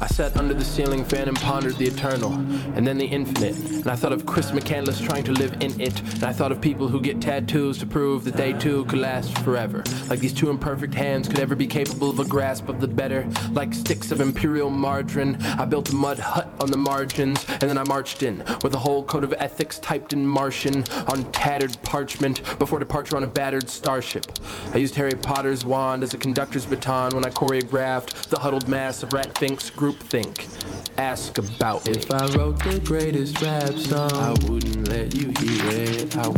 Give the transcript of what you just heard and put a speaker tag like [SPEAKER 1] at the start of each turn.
[SPEAKER 1] I sat under the ceiling fan and pondered the eternal, and then the infinite. And I thought of Chris McCandless trying to live in it. And I thought of people who get tattoos to prove that they too could last forever. Like these two imperfect hands could ever be capable of a grasp of the better. Like sticks of imperial margarine, I built a mud hut on the margins, and then I marched in with a whole code of ethics typed in Martian on tattered parchment before departure on a battered starship. I used Harry Potter's wand as a conductor's baton when I choreographed the huddled mass of Rat Think's groupthink. Ask about me. If I wrote the greatest rap song, I wouldn't let you hear it.